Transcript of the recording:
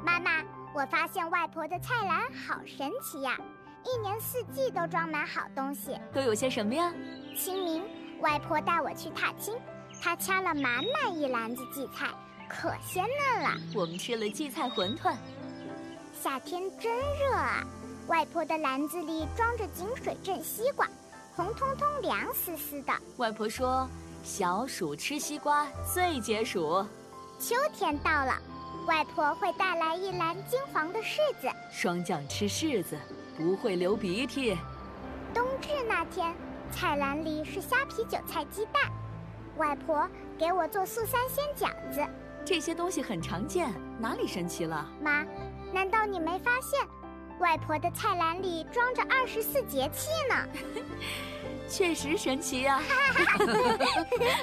妈妈，我发现外婆的菜篮好神奇呀，一年四季都装满好东西。 都有些什么呀？ 清明，外婆带我去踏青，她掐了满满一篮子荠菜，可鲜嫩了。 我们吃了荠菜馄饨。 夏天真热啊，外婆的篮子里装着井水镇西瓜，红彤彤凉丝丝的。 外婆说，小暑吃西瓜最解暑。 秋天到了，外婆会带来一篮金黄的柿子。 霜降吃柿子不会流鼻涕。 冬至那天，菜篮里是虾皮韭菜鸡蛋，外婆给我做素三鲜饺子。 这些东西很常见，哪里神奇了？ 妈，难道你没发现，外婆的菜篮里装着24节气呢？ 确实神奇呀。